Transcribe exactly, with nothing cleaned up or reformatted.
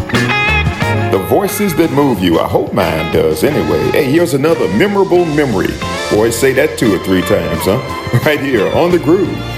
The voices that move you. I hope mine does anyway. Hey, here's another memorable memory. Boys, say that two or three times, huh? Right here on The Groove.